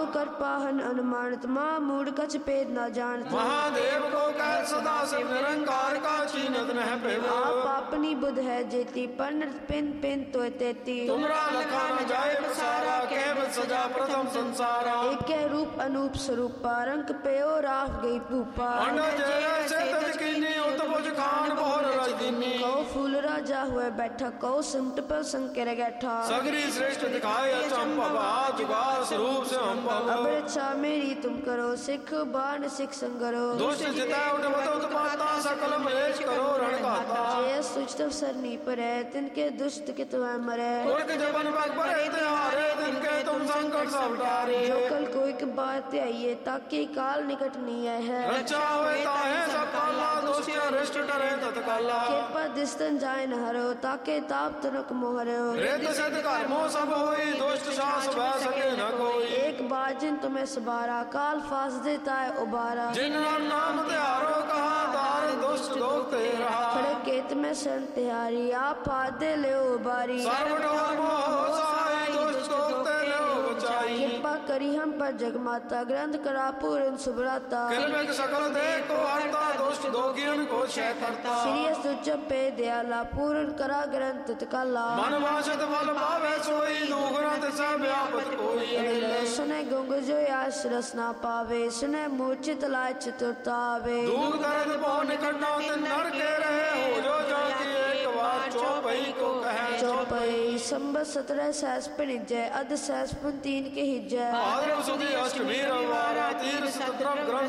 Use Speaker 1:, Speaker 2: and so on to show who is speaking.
Speaker 1: कर पाहन अनुमानित माँ मूड कछ भेद न जानत।
Speaker 2: महादेव को कह सदा शिव निरंकार का चीनत न प्रेम।
Speaker 1: आप अपनी बुध है जेती पर पिन पिन तो तेती।
Speaker 2: तुमरा लखा न जाए प्रसारा केवल सजा प्रथम संसारा।
Speaker 1: एक रूप अनूप स्वरूप रंग पेयो राह गई भूपा। कौ फूल राजा हुए बैठा कौ सिमट पर संकर बैठा।
Speaker 2: सगरी श्रेष्ठ दिखाए चंपा जुगार स्वरूप से हम
Speaker 1: अब रक्षा मेरी तुम करो सिख बाण सिख संगरो।
Speaker 2: दुष्ट जिता उत्पाता सकल मलेश करो रण गाता।
Speaker 1: जे सुचतव सरनी परे तिनके दुष्ट के तुम्हें मरे।
Speaker 2: उनके जबन पग परे त्यारे तिनके तुम संकट सब टारे।
Speaker 1: जो कल कोई की बात आइए ताकि काल निकट नहीं है।
Speaker 2: रक्षा हुए ताहे सब काला दुष्ट अरिष्ट डरे तत्काला।
Speaker 1: कृपा दिस्तन जाए न हरो ताके ताप तनक मोहरो।
Speaker 2: रेत सद कर्मो सब होई दुष्ट सास बह सके न कोई।
Speaker 1: एक बाजिन तुम्हें सबारा काल फास देता है उबारा।
Speaker 2: जिन नाम त्यारो कहा तार दुष्ट दोखते रहा।
Speaker 1: खड़े केत में सन तिहारी आप फादे ले उबारी।
Speaker 2: सर्व डोर मोह सहाय दुष्ट दोखते ले बचाई।
Speaker 1: कृपा करी हम पर जगमाता ग्रंथ करा पूर्ण सुभराता।
Speaker 2: किलमेक सकल देख को हरता दुष्ट दोगियन को क्षय करता।
Speaker 1: श्री सुच पे दयाला पूर्ण करा ग्रंथ तत्काला।
Speaker 2: मन वांछित फल पावे सोई दुग्रंथ सब व्यापत कोई।
Speaker 1: सुने गुंग जो आश रस ना पावे सुने मूर्छित लाय चतुरता आवे।
Speaker 2: दूध करत बहु निकट नर के रहे हो जो जाति एक बार चौपई को कहे।
Speaker 1: चौपई संबत 17 सहस पिणिजय अध सहस 3 के हिजय।
Speaker 2: भाद्रव सुदी अष्टमी रविवार तीर्थ 17 ग्रंथ